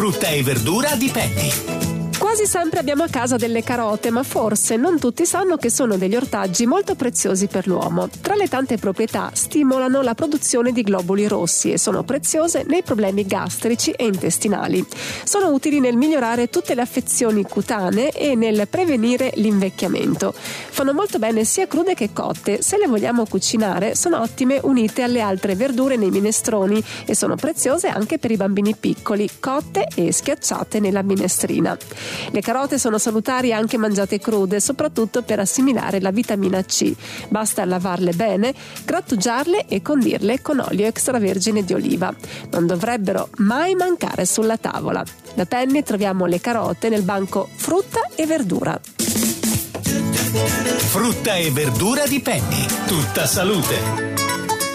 Frutta e verdura di Penny. Quasi sempre abbiamo a casa delle carote, ma forse non tutti sanno che sono degli ortaggi molto preziosi per l'uomo. Tra le tante proprietà, stimolano la produzione di globuli rossi e sono preziose nei problemi gastrici e intestinali. Sono utili nel migliorare tutte le affezioni cutanee e nel prevenire l'invecchiamento. Fanno molto bene sia crude che cotte. Se le vogliamo cucinare, sono ottime unite alle altre verdure nei minestroni e sono preziose anche per i bambini piccoli, cotte e schiacciate nella minestrina. Le carote sono salutari anche mangiate crude, soprattutto per assimilare la vitamina C. Basta lavarle bene, grattugiarle e condirle con olio extravergine di oliva. Non dovrebbero mai mancare sulla tavola. Da Penny troviamo le carote nel banco frutta e verdura. Frutta e verdura di Penny. Tutta salute.